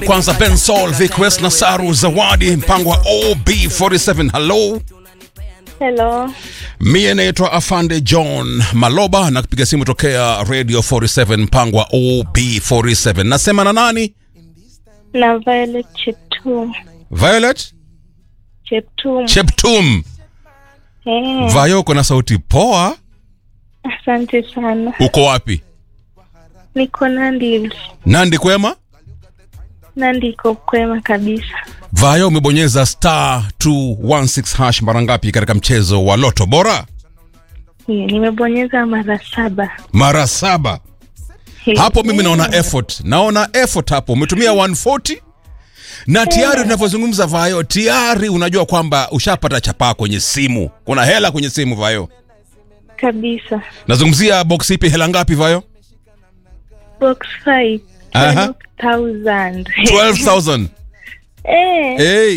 Kwanza Ben Soul, Vic West na Saru Zawadi, mpango wa OB47. Hello. Mie naitwa Afande John Maloba na kupiga simu tokea Radio 47, mpango wa OB47. Nasema na nani? Na Violet Cheptum. Violet Cheptum. Vayo, kuna sauti poa. Asante sana. Uko wapi? Niko Nandi. Nandi kwema? Nandi iko kwema kabisa. Vayo, umebonyeza star 216 hash mara ngapi katika mchezo wa Loto Bora? Nimebonyeza mara 7. Mara 7. Hapo mimi naona effort hapo. Umetumia 140 na tayari tunavyozungumza Vayo, tayari unajua kwamba ushapata chapa kwenye simu. Kuna hela kwenye simu Vayo. Kabisa. Nazungumzia box ipi, hela ngapi Vayo? Box 5. 12,000. 12,000. Hey.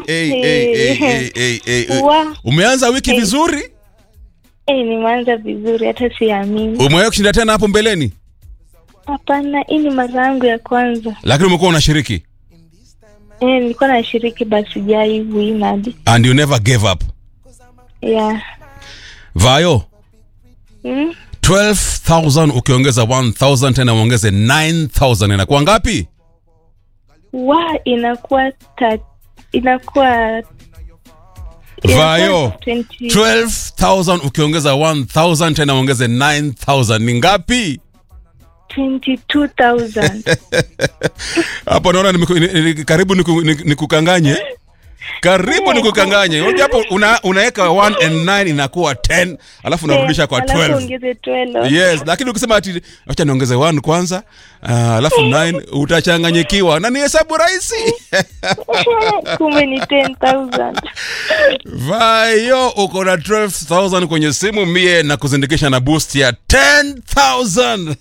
Umeanza wiki vizuri? Nimeanza vizuri hata siamini. Umewahi kushinda tena hapo mbeleni? Hapana, hii ni mara yangu ya kwanza. Lakini umekuwa unashiriki? Nilikuwa nashiriki basi sijai win. And you never gave up? Yeah. Vayo. 12,000 ukiongeza 1,000 tena uongeze 9,000 inakuwa ngapi? Inakuwa Vayo, 12,000 ukiongeza 1,000 tena uongeze 9,000 ni ngapi? 22,000. Hapo naona karibu nikukanganye. Karibu nikukanganye. Hapo unaweka 1 and 9 inakuwa 10, alafu unarudisha kwa 12. Alafu ongeze 12. Yes, lakini ukisema ati acha niongeze 1 kwanza, alafu 9 utachanganyikiwa. Na ni hesabu rahisi. Kumbe ni 10,000. Vayo, uko na 12,000 kwenye simu, mie na kuzindikisha na boost ya 10,000.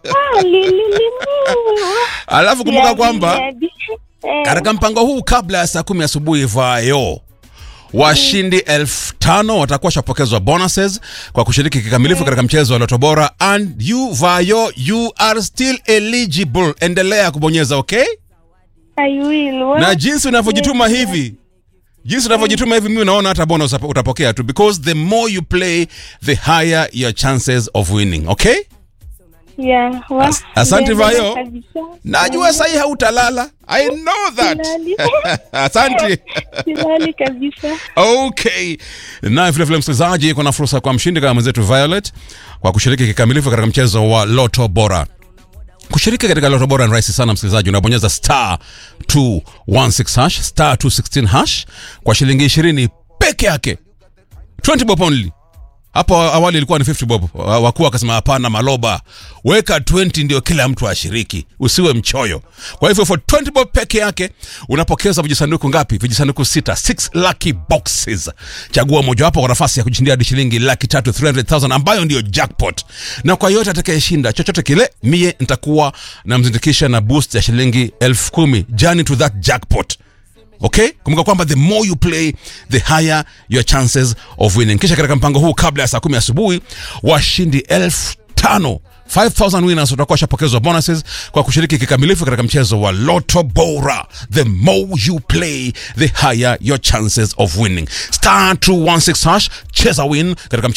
Alafu kumbuka kwamba katika mpango huu kabla ya saa 10 asubuhi Vayo, washindi 5,000 watakuwa shapokezwa bonuses kwa kushiriki kikamilifu katika mchezo wa Loto Bora. And you Vayo, you are still eligible. Endelea kubonyeza, okay? I will. Na jinsi unavyojituma hivi, mimi naona hata bonus utapokea tu, because the more you play the higher your chances of winning, okay? Yeah. Asante Vayo. Najua sahi hautalala. I know that. Asante. Silali kabisa. Okay. Na vile msikilizaji, kuna fursa kwa mshindi kama mwenzetu Violet kwa kushiriki kikamilifu katika mchezo wa Loto Bora. Kushiriki katika Loto Bora ni rahisi sana msikilizaji, unabonyeza star 216 hash, star 216 hash kwa shilingi 20 peke yake. 20 bob only. Hapo awali ilikuwa ni 50 bob. Wakuu akasema hapana Maloba, weka 20 ndio kila mtu ashiriki, usiwe mchoyo. Kwa hivyo for 20 bob peke yake unapokeza vijisanduku ngapi? Vijisanduku 6 lucky boxes. Chagua moja wapo kwa nafasi ya kujishindia hadi shilingi 300,000, 300,000 ambayo ndio jackpot. Na kwa yote atakayeshinda chochote kile, mie nitakuwa namzindikisha na boost ya shilingi 10,000 journey to that jackpot. Okay? Kumbuka kwamba the more you play the higher your chances of winning. Kisha katika mpango huu kabla ya saa 10 asubuhi, washindi 5,000 5,000 winners watakuwa shapokezwa bonuses kwa kushiriki kikamilifu katika mchezo wa Loto Bora. The more you play the higher your chances of winning. Star 216 hash, cheza win katika mchezo